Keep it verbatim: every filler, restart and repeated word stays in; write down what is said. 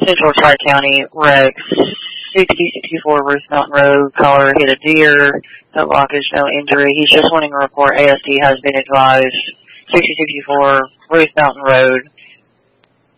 Central Tri-County wreck, sixty sixty-four Ruth Mountain Road, caller hit a deer, no blockage, no injury. He's just wanting to report A S D has been advised, sixty sixty-four Ruth Mountain Road,